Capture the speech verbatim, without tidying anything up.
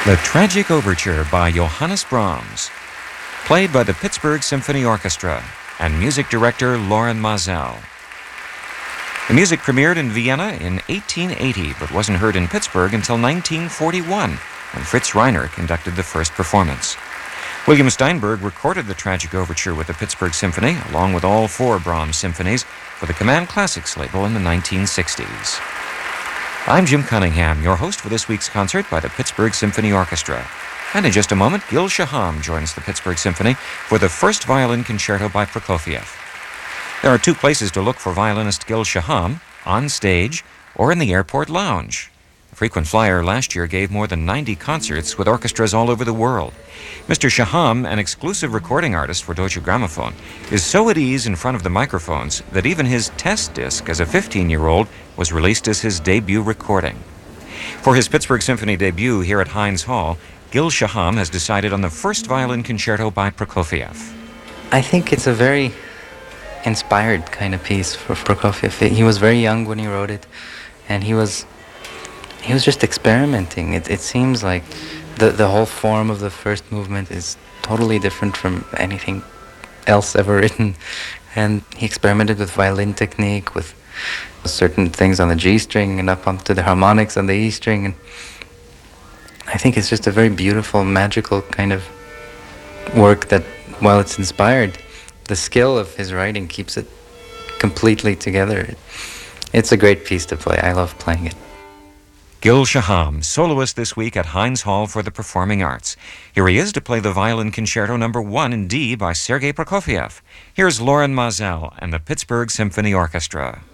The Tragic Overture by Johannes Brahms, played by the Pittsburgh Symphony Orchestra and music director Loren Maazel. The music premiered in Vienna in eighteen eighty, but wasn't heard in Pittsburgh until nineteen forty-one, when Fritz Reiner conducted the first performance. William Steinberg recorded the Tragic Overture with the Pittsburgh Symphony, along with all four Brahms symphonies, for the Command Classics label in the nineteen sixties. I'm Jim Cunningham, your host for this week's concert by the Pittsburgh Symphony Orchestra. And in just a moment, Gil Shaham joins the Pittsburgh Symphony for the first violin concerto by Prokofiev. There are two places to look for violinist Gil Shaham: on stage or in the airport lounge. The frequent flyer last year gave more than ninety concerts with orchestras all over the world. Mister Shaham, an exclusive recording artist for Deutsche Grammophon, is so at ease in front of the microphones that even his test disc as a fifteen-year-old was released as his debut recording. For his Pittsburgh Symphony debut here at Heinz Hall, Gil Shaham has decided on the first violin concerto by Prokofiev. I think it's a very inspired kind of piece for Prokofiev. He was very young when he wrote it, and he was he was just experimenting. It, it seems like the, the whole form of the first movement is totally different from anything else ever written, and he experimented with violin technique, with certain things on the G string and up onto the harmonics on the E string, and I think it's just a very beautiful, magical kind of work that, while it's inspired, the skill of his writing keeps it completely together. It's a great piece to play. I love playing it. Gil Shaham, soloist this week at Heinz Hall for the Performing Arts. Here he is to play the Violin Concerto Number one in D by Sergei Prokofiev. Here's Loren Maazel and the Pittsburgh Symphony Orchestra.